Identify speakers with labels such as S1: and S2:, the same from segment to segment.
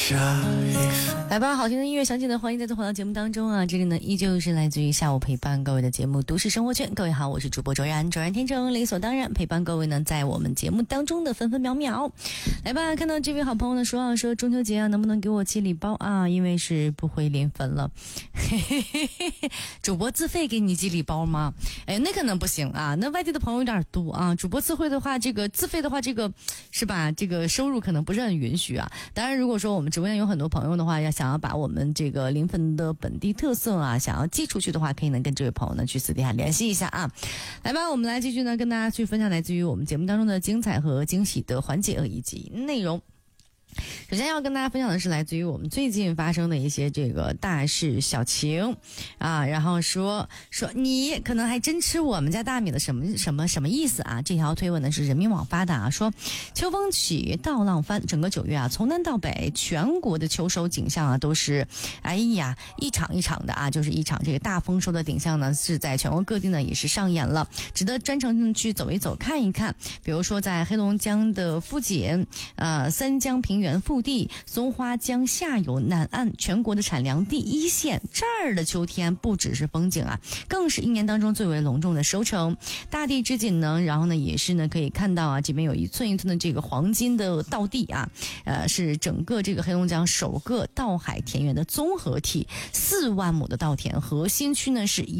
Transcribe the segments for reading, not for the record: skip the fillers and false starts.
S1: 来吧，好听的音乐响起的，欢迎再次回到节目当中啊！这里呢依旧是来自于下午陪伴各位的节目《都市生活圈》。各位好，我是主播卓然，卓然天成，理所当然陪伴各位呢，在我们节目当中的分分秒秒。来吧，看到这位好朋友呢说中秋节啊，能不能给我寄礼包啊？因为是不回临汾了，主播自费给你寄礼包吗？哎，那可能不行啊，那外地的朋友有点多啊。主播自费的话，这个自费的话，这个是吧？这个收入可能不是很允许啊。当然，如果说我们直播间有很多朋友的话，想要把我们这个临汾的本地特色啊，想要寄出去的话，可以呢跟这位朋友呢去私底下联系一下啊。来吧，我们来继续呢跟大家去分享来自于我们节目当中的精彩和惊喜的环节以及内容。首先要跟大家分享的是来自于我们最近发生的一些这个大事小情啊，然后说你可能还真吃我们家大米的什么意思啊？这条推文呢是人民网发的啊，说秋风起稻浪翻，整个9月啊，从南到北全国的秋收景象啊都是哎呀一场一场的啊，就是一场这个大丰收的景象呢是在全国各地呢也是上演了，值得专程去走一走看一看。比如说在黑龙江的富锦三江平原腹地、松花江下游南岸，全国的产粮第一线，这儿的秋天不只是风景啊，更是一年当中最为隆重的收成。大地之锦呢，然后呢也是呢可以看到啊，这边有一寸一寸的这个黄金的稻地啊，是整个这个黑龙江首个稻海田园的综合体，4万亩的稻田，核心区呢是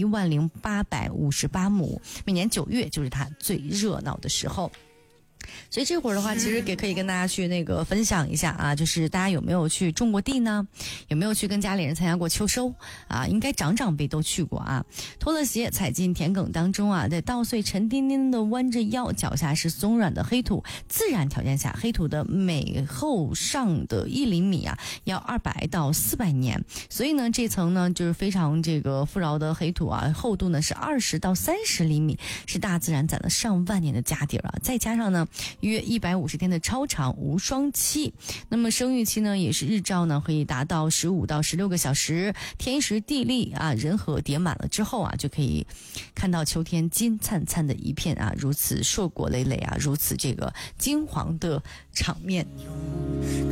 S1: 10858亩，每年9月就是它最热闹的时候。所以这会儿的话，其实可以跟大家去那个分享一下啊，就是大家有没有去种过地呢？有没有去跟家里人参加过秋收啊？应该长辈都去过啊。脱了鞋踩进田埂当中啊，在稻穗沉甸甸的弯着腰，脚下是松软的黑土。自然条件下，黑土的每厚上的1厘米啊，要200到400年。所以呢，这层呢就是非常这个富饶的黑土啊，厚度呢是20到30厘米，是大自然攒了上万年的家底啊。再加上呢约150天的超长无霜期，那么生育期呢也是日照呢可以达到15到16个小时，天时地利啊人和叠满了之后啊，就可以看到秋天金灿灿的一片啊，如此硕果累累啊，如此这个金黄的场面。